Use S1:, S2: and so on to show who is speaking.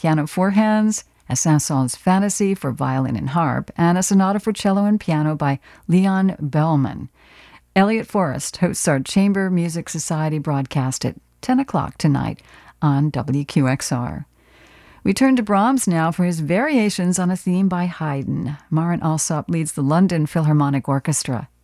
S1: Piano Four Hands, a Saint-Saëns Fantasy for violin and harp, and a sonata for cello and piano by Leon Bellman. Elliot Forrest hosts our Chamber Music Society broadcast at 10 o'clock tonight on WQXR. We turn to Brahms now for his variations on a theme by Haydn. Maren Alsop leads the London Philharmonic Orchestra.